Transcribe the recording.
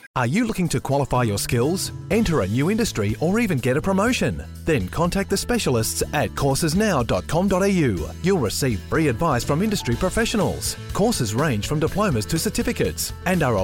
Are you looking to qualify your skills, enter a new industry, or even get a promotion? Then contact the specialists at coursesnow.com.au. You'll receive free advice from industry professionals. Courses range from diplomas to certificates and are